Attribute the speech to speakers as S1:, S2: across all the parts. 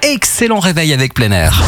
S1: excellent réveil avec plein air.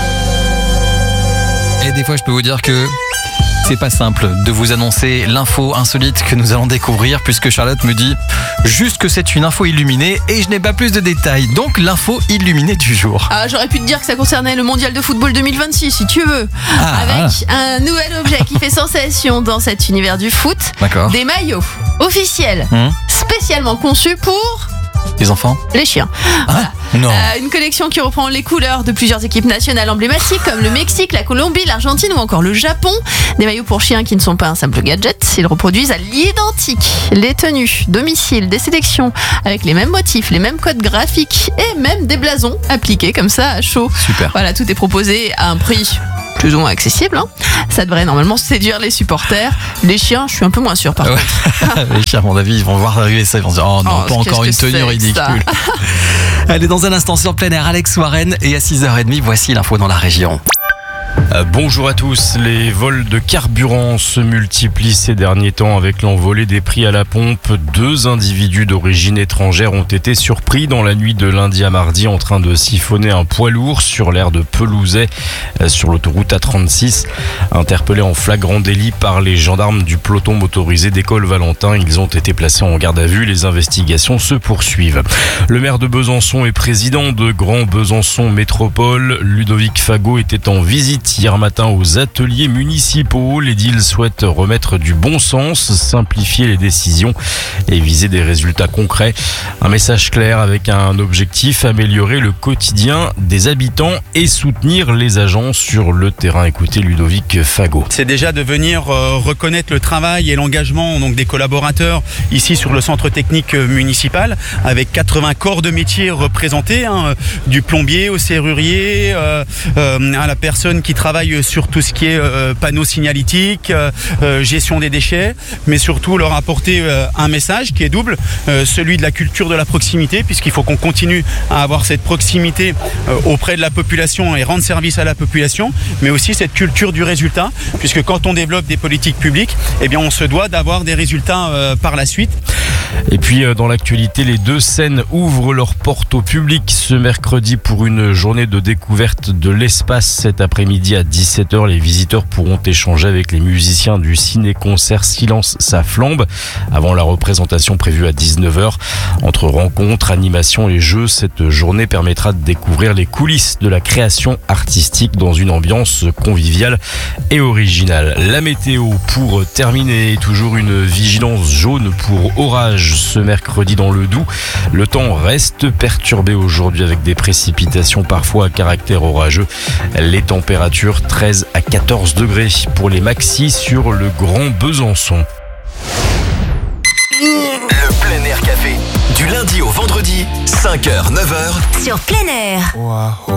S1: Et des fois, je peux vous dire que c'est pas simple de vous annoncer l'info insolite que nous allons découvrir, puisque Charlotte me dit juste que c'est une info illuminée et je n'ai pas plus de détails. Donc l'info illuminée du jour.
S2: Ah, j'aurais pu te dire que ça concernait le mondial de football 2026 si tu veux. Avec un nouvel objet qui fait sensation dans cet univers du foot.
S1: D'accord.
S2: Des maillots officiels spécialement conçus pour
S1: Les enfants?
S2: les chiens. Voilà.
S1: Non.
S2: Une collection qui reprend les couleurs de plusieurs équipes nationales emblématiques comme le Mexique, la Colombie, l'Argentine ou encore le Japon. Des maillots pour chiens qui ne sont pas un simple gadget. Ils reproduisent à l'identique les tenues, domicile, des sélections avec les mêmes motifs, les mêmes codes graphiques et même des blasons appliqués comme ça à chaud.
S1: Super.
S2: Voilà, tout est proposé à un prix plus ou moins accessible. Ça devrait normalement séduire les supporters. Les chiens, je suis un peu moins sûre par contre.
S1: Les chiens, à mon avis, ils vont voir arriver ça, ils vont se dire oh non, pas encore une tenue ridicule. Allez, dans un instant sur plein air, Alex Warren, et à 6h30, voici l'info dans la région.
S3: Bonjour à tous. Les vols de carburant se multiplient ces derniers temps avec l'envolée des prix à la pompe. 2 individus d'origine étrangère ont été surpris dans la nuit de lundi à mardi en train de siphonner un poids lourd sur l'aire de Pelouzet sur l'autoroute A36. Interpellés en flagrant délit par les gendarmes du peloton motorisé d'école Valentin, ils ont été placés en garde à vue. Les investigations se poursuivent. Le maire de Besançon et président de Grand Besançon Métropole, Ludovic Fagot, était en visite hier matin aux ateliers municipaux. L'édile souhaite remettre du bon sens, simplifier les décisions et viser des résultats concrets. Un message clair avec un objectif: améliorer le quotidien des habitants et soutenir les agents sur le terrain. Écoutez Ludovic Fagot.
S4: C'est déjà de venir reconnaître le travail et l'engagement donc des collaborateurs ici sur le centre technique municipal avec 80 corps de métier représentés, du plombier au serrurier, à la personne qui travaille sur tout ce qui est panneaux signalétiques, gestion des déchets, mais surtout leur apporter un message qui est double, celui de la culture de la proximité, puisqu'il faut qu'on continue à avoir cette proximité auprès de la population et rendre service à la population, mais aussi cette culture du résultat, puisque quand on développe des politiques publiques, eh bien on se doit d'avoir des résultats par la suite.
S3: Et puis dans l'actualité, les 2 scènes ouvrent leurs portes au public ce mercredi pour une journée de découverte de l'espace. Cet après-midi à 17h, les visiteurs pourront échanger avec les musiciens du ciné-concert Silence ça flambe avant la représentation prévue à 19h. Entre rencontres, animations et jeux, cette journée permettra de découvrir les coulisses de la création artistique dans une ambiance conviviale et originale. La météo pour terminer, toujours une vigilance jaune pour orage ce mercredi dans le Doubs. Le temps reste perturbé aujourd'hui avec des précipitations parfois à caractère orageux. Les températures 13 à 14 degrés pour les maxis sur le Grand Besançon.
S5: Le plein air café, du lundi au vendredi, 5h, 9h.
S6: Sur plein air.